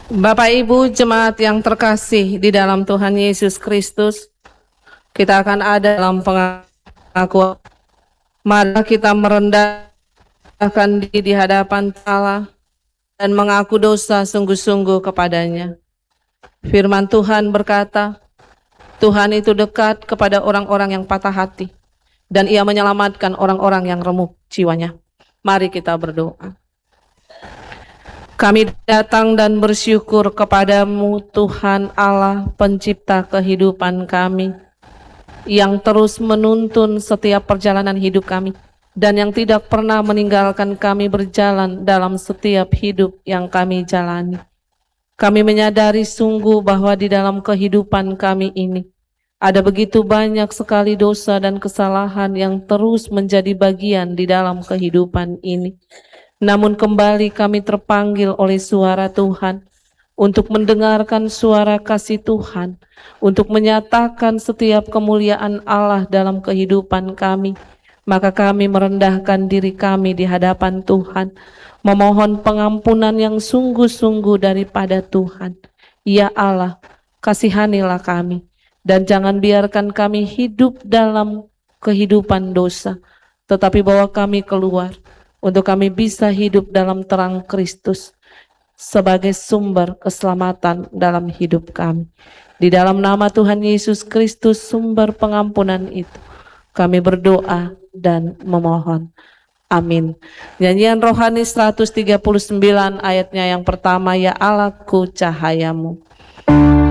Bapak Ibu jemaat yang terkasih di dalam Tuhan Yesus Kristus, kita akan ada dalam pengakuan. Mari kita merendahkan diri di hadapan Allah dan mengaku dosa sungguh-sungguh kepadanya. Firman Tuhan berkata, Tuhan itu dekat kepada orang-orang yang patah hati dan Ia menyelamatkan orang-orang yang remuk jiwanya. Mari kita berdoa. Kami datang dan bersyukur kepadamu Tuhan Allah pencipta kehidupan kami, yang terus menuntun setiap perjalanan hidup kami, dan yang tidak pernah meninggalkan kami berjalan dalam setiap hidup yang kami jalani. Kami menyadari sungguh bahwa di dalam kehidupan kami ini, ada begitu banyak sekali dosa dan kesalahan yang terus menjadi bagian di dalam kehidupan ini. Namun kembali kami terpanggil oleh suara Tuhan untuk mendengarkan suara kasih Tuhan, untuk menyatakan setiap kemuliaan Allah dalam kehidupan kami. Maka kami merendahkan diri kami di hadapan Tuhan, memohon pengampunan yang sungguh-sungguh daripada Tuhan. Ya Allah, kasihanilah kami, dan jangan biarkan kami hidup dalam kehidupan dosa, tetapi bawa kami keluar, untuk kami bisa hidup dalam terang Kristus sebagai sumber keselamatan dalam hidup kami. Di dalam nama Tuhan Yesus Kristus, sumber pengampunan itu, kami berdoa dan memohon. Amin. Nyanyian rohani 139 ayatnya yang pertama, Ya Allahku cahayamu.